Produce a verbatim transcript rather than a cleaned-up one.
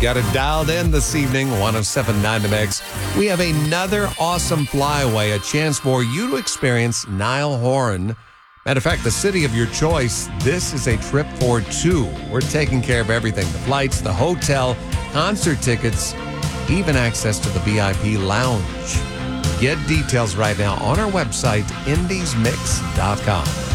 got it dialed in this evening, one oh seven point nine The Mix. We have another awesome flyaway, a chance for you to experience Niall Horan. Matter of fact, the city of your choice, this is a trip for two. We're taking care of everything, the flights, the hotel, concert tickets, even access to the V I P lounge. Get details right now on our website, indies mix dot com.